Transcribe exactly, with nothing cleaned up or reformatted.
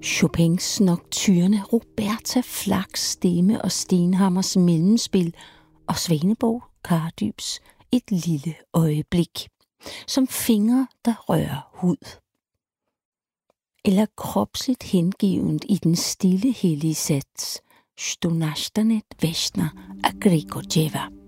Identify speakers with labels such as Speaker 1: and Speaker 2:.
Speaker 1: Chopins nocturne, Roberta Flacks stemme og Stenhammers mellemspil og Svaneborg Kardybs Et lille øjeblik, som fingre, der rører hud. Eller kropsligt hengivent i den stille hellige sats, Što nastanet vesna af Grigorjeva.